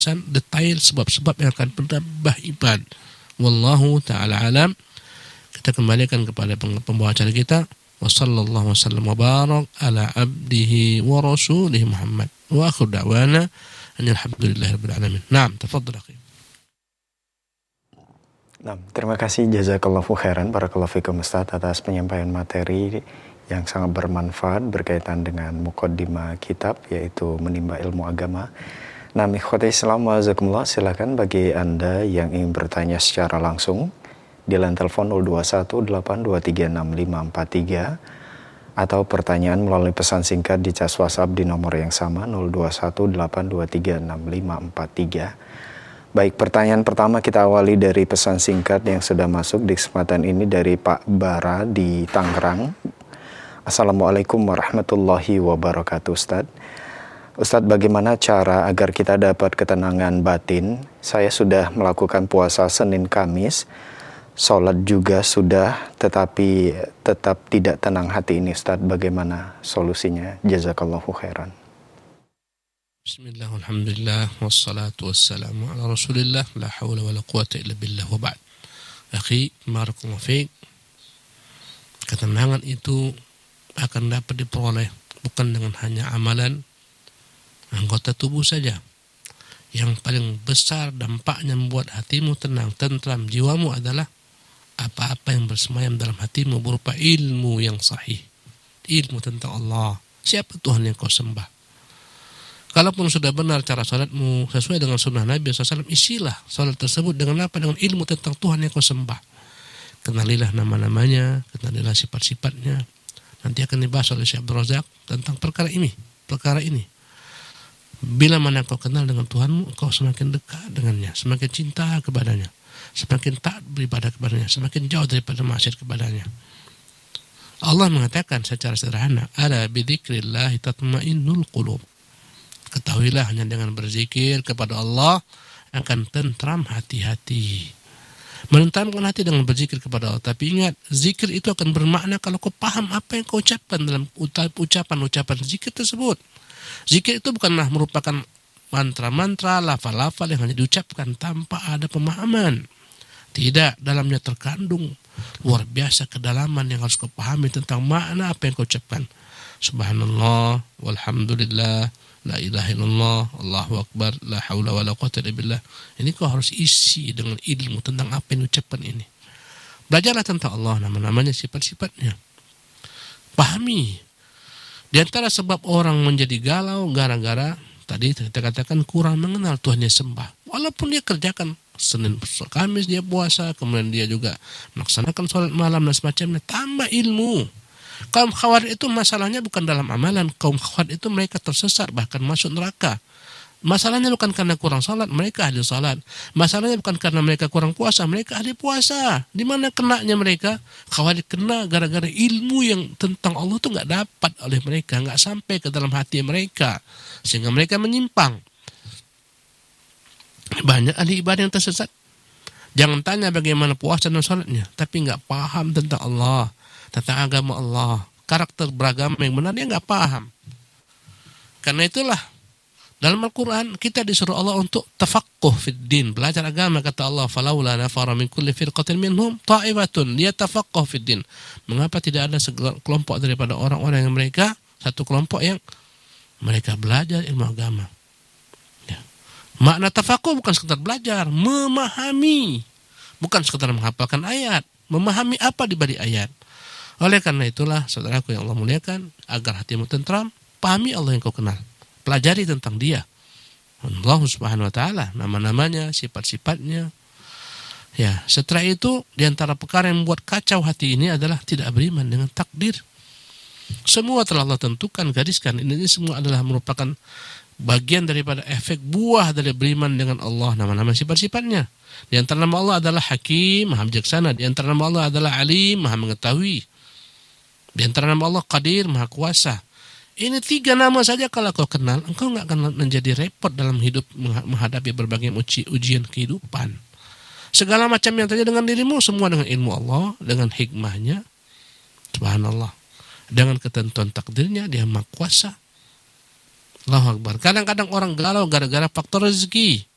penjelasan detail sebab-sebab yang akan menambah iman. Wallahu ta'ala alam. Kita kembalikan kepada pembawa acara kita. Wa sallallahu wasallam wa barak ala abdihi wa rasulih Muhammad. Wa akhir da'wana alhamdulillahi rabbil alamin. Naam, tafadhal akhi. Nah, terima kasih jazakallahu khairan barakallahu fikum Ustaz atas penyampaian materi yang sangat bermanfaat berkaitan dengan muqaddimah kitab yaitu menimba ilmu agama. Nah, ikhwati Islam wa jazakumullah, silakan bagi Anda yang ingin bertanya secara langsung di line telepon 0218236543 atau pertanyaan melalui pesan singkat di cas WhatsApp di nomor yang sama 0218236543. Baik, pertanyaan pertama kita awali dari pesan singkat yang sudah masuk di kesempatan ini dari Pak Bara di Tangerang. Assalamualaikum warahmatullahi wabarakatuh Ustadz. Ustadz, bagaimana cara agar kita dapat ketenangan batin? Saya sudah melakukan puasa Senin Kamis, sholat juga sudah, tetapi tetap tidak tenang hati ini Ustadz. Bagaimana solusinya? Jazakallahu khairan. Bismillah, alhamdulillah, wassalatu wassalamu ala rasulillah, la hawla wa la quwata illa billah, wa ba'd. Akhi, barakallahu fiik. Ketenangan itu akan dapat diperoleh bukan dengan hanya amalan anggota tubuh saja. Yang paling besar dampaknya membuat hatimu tenang, tentram, jiwamu adalah apa-apa yang bersemayam dalam hatimu berupa ilmu yang sahih. Ilmu tentang Allah. Siapa Tuhan yang kau sembah? Kalaupun sudah benar cara salatmu sesuai dengan sunnah Nabi SAW, isilah salat tersebut dengan apa? Dengan ilmu tentang Tuhan yang kau sembah. Kenalilah nama-namanya, kenalilah sifat-sifatnya. Nanti akan dibahas oleh Syekh Abdul Razak tentang perkara ini. Bila mana kau kenal dengan Tuhanmu, kau semakin dekat dengannya, semakin cinta kepadanya, semakin taat beribadah kepadanya, semakin jauh daripada maksiat kepadanya. Allah mengatakan secara sederhana, ala bidzikrillah tatmainnul qulub. Ketahuilah hanya dengan berzikir kepada Allah akan tentram hati-hati. Menenteramkan hati dengan berzikir kepada Allah. Tapi ingat, zikir itu akan bermakna kalau kau paham apa yang kau ucapkan dalam ucapan-ucapan zikir tersebut. Zikir itu bukanlah merupakan mantra-mantra, lafal-lafal yang hanya diucapkan tanpa ada pemahaman. Tidak, dalamnya terkandung luar biasa kedalaman yang harus kau pahami tentang makna apa yang kau ucapkan. Subhanallah, walhamdulillah, la ilaha illallah, Allahu akbar, la haula wa la quwata illa billah. Ini kau harus isi dengan ilmu tentang apa yang ucapkan ini. Belajarlah tentang Allah, nama-namanya, sifat-sifatnya. Pahami. Di antara sebab orang menjadi galau gara-gara tadi kita katakan kurang mengenal Tuhan yang sembah. Walaupun dia kerjakan Senin Kamis dia puasa, kemudian dia juga melaksanakan sholat malam dan semacamnya, tambah ilmu. Kaum Khawarij itu masalahnya bukan dalam amalan. Kaum Khawarij itu mereka tersesat bahkan masuk neraka. Masalahnya bukan karena kurang salat, mereka ahli salat. Masalahnya bukan karena mereka kurang puasa, mereka ahli puasa. Di mana kenanya mereka? Khawarij kena gara-gara ilmu yang tentang Allah itu nggak dapat oleh mereka, nggak sampai ke dalam hati mereka, sehingga mereka menyimpang. Banyak ahli ibadah yang tersesat. Jangan tanya bagaimana puasa dan salatnya, tapi nggak paham tentang Allah, tentang agama Allah, karakter beragama yang benar dia nggak paham. Karena itulah dalam Al-Quran kita disuruh Allah untuk tafaqquh fid din, belajar agama. Kata Allah, falaula nafara min kulli firqatin minhum ta'ifatun liyatafaqqahu fid din. Mengapa tidak ada kelompok daripada orang-orang yang mereka, satu kelompok yang mereka belajar ilmu agama. Ya. Makna tafaqquh bukan sekedar belajar, memahami. Bukan sekedar menghafalkan ayat, memahami apa di balik ayat. Oleh karena itulah, saudaraku yang Allah muliakan, agar hatimu tentram, pahami Allah yang kau kenal. Pelajari tentang dia. Allah subhanahu wa ta'ala, nama-namanya, sifat-sifatnya. Ya, setelah itu, di antara perkara yang membuat kacau hati ini adalah tidak beriman dengan takdir. Semua telah Allah tentukan, gariskan. Ini semua adalah merupakan bagian daripada efek buah dari beriman dengan Allah, nama-nama sifat-sifatnya. Di antara nama Allah adalah Hakim, Maha Bijaksana. Di antara nama Allah adalah Alim, Maha Mengetahui. Di antara nama Allah Qadir, Maha Kuasa. Ini 3 nama saja kalau kau kenal, engkau nggak akan menjadi repot dalam hidup menghadapi berbagai ujian kehidupan. Segala macam yang terjadi dengan dirimu, semua dengan ilmu Allah, dengan hikmahnya. Subhanallah. Dengan ketentuan takdirnya, dia Maha Kuasa. Allahu Akbar. Kadang-kadang orang galau gara-gara faktor rezeki.